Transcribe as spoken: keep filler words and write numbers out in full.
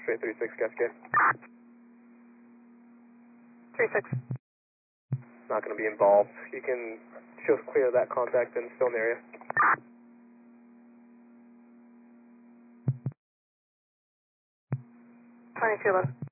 X-ray three six Cascade. three six. Not going to be involved. You can show us clear of that contact and still in the area. twenty-two eleven.